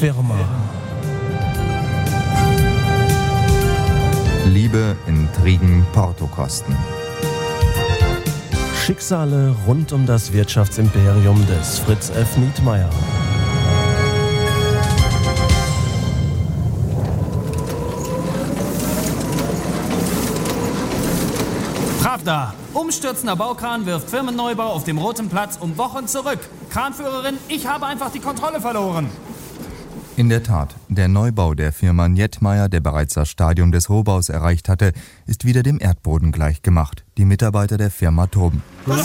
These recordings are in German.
Firma. Liebe, Intrigen, Portokosten. Schicksale rund um das Wirtschaftsimperium des Fritz F. Nietmeyer. Pravda. Umstürzender Baukran wirft Firmenneubau auf dem Roten Platz um Wochen zurück. Kranführerin, ich habe einfach die Kontrolle verloren. In der Tat, der Neubau der Firma Nietmeyer, der bereits das Stadium des Rohbaus erreicht hatte, ist wieder dem Erdboden gleichgemacht. Die Mitarbeiter der Firma toben.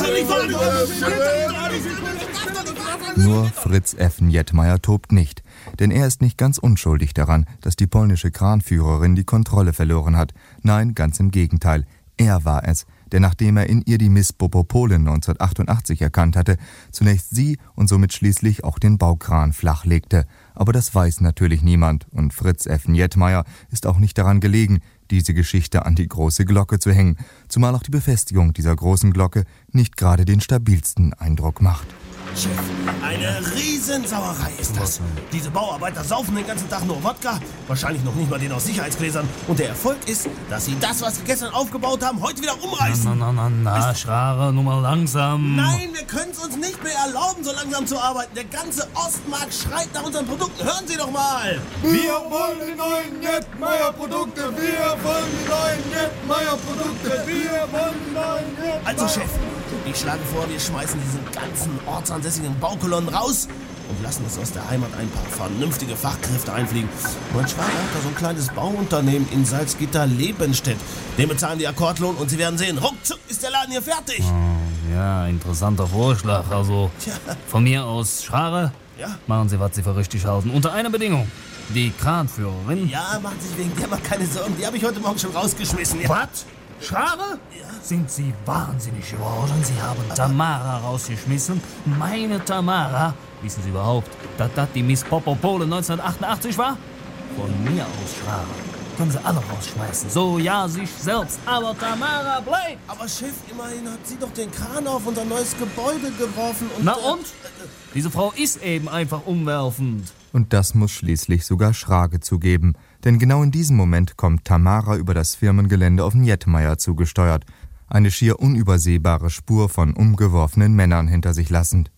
Nur Fritz F. Nietmeyer tobt nicht, denn er ist nicht ganz unschuldig daran, dass die polnische Kranführerin die Kontrolle verloren hat. Nein, ganz im Gegenteil. Er war es, der, nachdem er in ihr die Miss Popopolen 1988 erkannt hatte, zunächst sie und somit schließlich auch den Baukran flachlegte. Aber das weiß natürlich niemand und Fritz F. Nietmeyer ist auch nicht daran gelegen, diese Geschichte an die große Glocke zu hängen, zumal auch die Befestigung dieser großen Glocke nicht gerade den stabilsten Eindruck macht. Chef, eine Riesensauerei ist das. Diese Bauarbeiter saufen den ganzen Tag nur Wodka, wahrscheinlich noch nicht mal den aus Sicherheitsgläsern. Und der Erfolg ist, dass sie das, was sie gestern aufgebaut haben, heute wieder umreißen. Na, Schrare, nur mal langsam. Nein, wir können es uns nicht mehr erlauben, so langsam zu arbeiten. Der ganze Ostmarkt schreit nach unseren Produkten. Hören Sie doch mal. Wir wollen die neuen Nietmeyer-Produkte. Wir wollen die neuen Nietmeyer-Produkte. Wir wollen die neuen Nietmeyer. Also, Chef, ich schlage vor, wir schmeißen diesen ganzen ortsansässigen Baukolonnen raus und lassen uns aus der Heimat ein paar vernünftige Fachkräfte einfliegen. Mein Schwager hat da so ein kleines Bauunternehmen in Salzgitter-Lebenstedt. Den bezahlen die Akkordlohn und Sie werden sehen, ruckzuck ist der Laden hier fertig. Oh, ja, interessanter Vorschlag. Also, von mir aus, Schrare, machen Sie, was Sie für richtig halten. Unter einer Bedingung. Die Kranführerin... Ja, machen Sie sich wegen der mal keine Sorgen. Die habe ich heute Morgen schon rausgeschmissen. Ja. Was? Schrare? Ja. Sind Sie wahnsinnig geworden? Sie haben Tamara rausgeschmissen. Meine Tamara. Wissen Sie überhaupt, dass das die Miss Popopole 1988 war? Von mir aus, Schrare. Können Sie alle rausschmeißen. So, ja, sich selbst. Aber Tamara bleibt. Aber Chef, immerhin hat sie doch den Kran auf unser neues Gebäude geworfen. Und Na und? Diese Frau ist eben einfach umwerfend. Und das muss schließlich sogar Schrage zugeben. Denn genau in diesem Moment kommt Tamara über das Firmengelände auf Nietmeyer zugesteuert. Eine schier unübersehbare Spur von umgeworfenen Männern hinter sich lassend.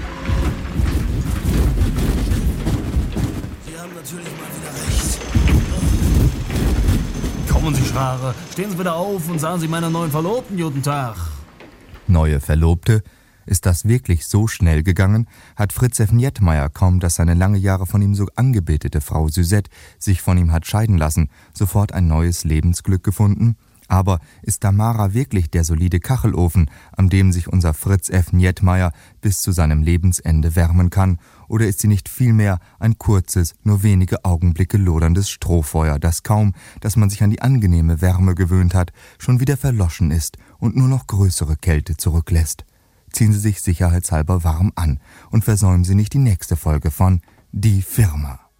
Sie haben natürlich mal wieder recht. Kommen Sie, Schrare. Stehen Sie wieder auf und sagen Sie meiner neuen Verlobten guten Tag. Neue Verlobte? Ist das wirklich so schnell gegangen? Hat Fritz F. Nietmeyer kaum, dass seine lange Jahre von ihm so angebetete Frau Suzette sich von ihm hat scheiden lassen, sofort ein neues Lebensglück gefunden? Aber ist Tamara wirklich der solide Kachelofen, an dem sich unser Fritz F. Nietmeyer bis zu seinem Lebensende wärmen kann? Oder ist sie nicht vielmehr ein kurzes, nur wenige Augenblicke loderndes Strohfeuer, das kaum, dass man sich an die angenehme Wärme gewöhnt hat, schon wieder verloschen ist und nur noch größere Kälte zurücklässt? Ziehen Sie sich sicherheitshalber warm an und versäumen Sie nicht die nächste Folge von Die Firma.